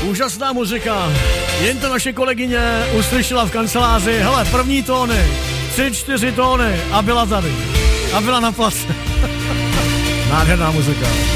Úžasná muzika. Jen to naše kolegyně uslyšela v kanceláři. Hele, první tóny, 3-4 tóny a byla tady. A byla na place. Nádherná muzika.